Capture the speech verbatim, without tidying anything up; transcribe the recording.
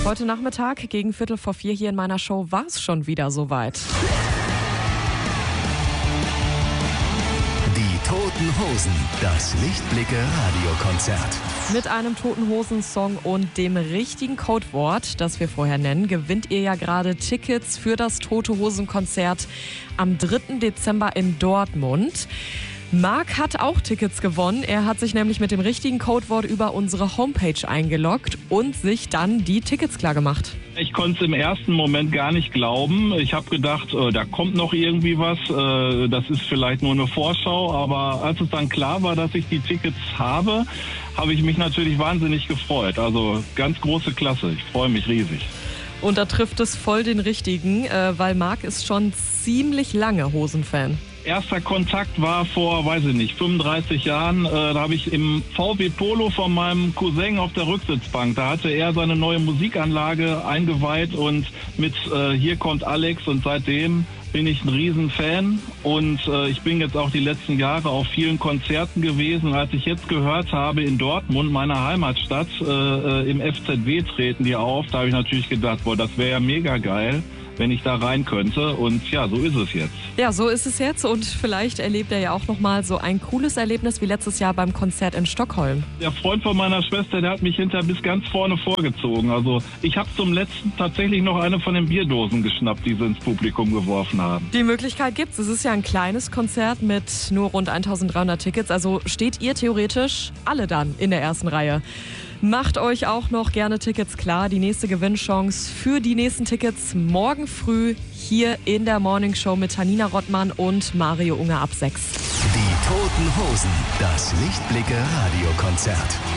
Heute Nachmittag gegen Viertel vor vier hier in meiner Show war es schon wieder soweit. Die Toten Hosen, das Lichtblicke-Radiokonzert. Mit einem Toten Hosen-Song und dem richtigen Codewort, das wir vorher nennen, gewinnt ihr ja gerade Tickets für das Tote Hosen-Konzert am dritten Dezember in Dortmund. Marc hat auch Tickets gewonnen. Er hat sich nämlich mit dem richtigen Codewort über unsere Homepage eingeloggt und sich dann die Tickets klar gemacht. Ich konnte es im ersten Moment gar nicht glauben. Ich habe gedacht, äh, da kommt noch irgendwie was. Äh, das ist vielleicht nur eine Vorschau. Aber als es dann klar war, dass ich die Tickets habe, habe ich mich natürlich wahnsinnig gefreut. Also ganz große Klasse. Ich freue mich riesig. Und da trifft es voll den richtigen, äh, weil Marc ist schon ziemlich lange Hosenfan. Erster Kontakt war vor, weiß ich nicht, fünfunddreißig Jahren. Äh, da habe ich im V W Polo von meinem Cousin auf der Rücksitzbank, da hatte er seine neue Musikanlage eingeweiht und mit äh, Hier kommt Alex, und seitdem bin ich ein Riesenfan und äh, ich bin jetzt auch die letzten Jahre auf vielen Konzerten gewesen. Als ich jetzt gehört habe, in Dortmund, meiner Heimatstadt, äh, im F Z W treten die auf, da habe ich natürlich gedacht, boah, das wäre ja mega geil, wenn ich da rein könnte. Und ja, so ist es jetzt. Ja, so ist es jetzt und vielleicht erlebt er ja auch nochmal so ein cooles Erlebnis wie letztes Jahr beim Konzert in Stockholm. Der Freund von meiner Schwester, der hat mich hinter bis ganz vorne vorgezogen. Also ich habe zum letzten tatsächlich noch eine von den Bierdosen geschnappt, die sie ins Publikum geworfen haben. Die Möglichkeit gibt's. Es ist ja ein kleines Konzert mit nur rund eintausenddreihundert Tickets. Also steht ihr theoretisch alle dann in der ersten Reihe. Macht euch auch noch gerne Tickets klar. Die nächste Gewinnchance für die nächsten Tickets morgen früh hier in der Morning Show mit Tanina Rottmann und Mario Unger ab sechs. Die Toten Hosen, das Lichtblicke-Radiokonzert.